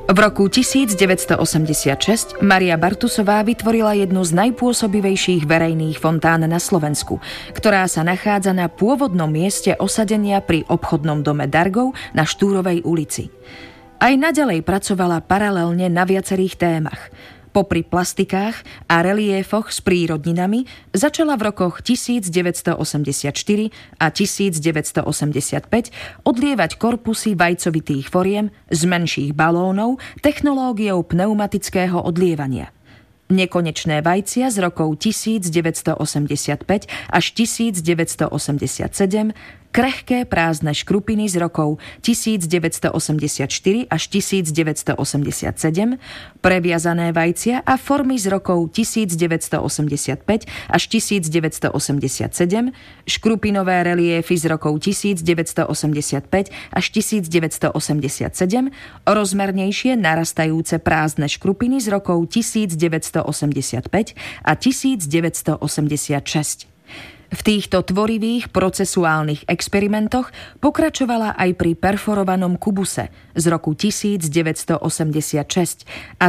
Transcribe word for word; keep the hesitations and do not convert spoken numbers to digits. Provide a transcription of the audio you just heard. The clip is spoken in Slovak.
V roku devätnásťstoosemdesiatšesť Mária Bartusová vytvorila jednu z najpôsobivejších verejných fontán na Slovensku, ktorá sa nachádza na pôvodnom mieste osadenia pri obchodnom dome Dargov na Štúrovej ulici. Aj naďalej pracovala paralelne na viacerých témach. Popri plastikách a reliéfoch s prírodninami začala v rokoch devätnásťstoosemdesiatštyri a devätnásťstoosemdesiatpäť odlievať korpusy vajcovitých foriem z menších balónov technológiou pneumatického odlievania. Nekonečné vajcia z rokov devätnásťstoosemdesiatpäť až devätnásťstoosemdesiatsedem, krehké prázdne škrupiny z rokov devätnásťstoosemdesiatštyri až devätnásťstoosemdesiatsedem, previazané vajcia a formy z rokov devätnásťstoosemdesiatpäť až devätnásťstoosemdesiatsedem, škrupinové reliéfy z rokov devätnásťstoosemdesiatpäť až devätnásťstoosemdesiatsedem, rozmernejšie narastajúce prázdne škrupiny z rokov devätnásťstoosemdesiatpäť a devätnásťstoosemdesiatšesť. V týchto tvorivých procesuálnych experimentoch pokračovala aj pri perforovanom kubuse z roku devätnásťstoosemdesiatšesť a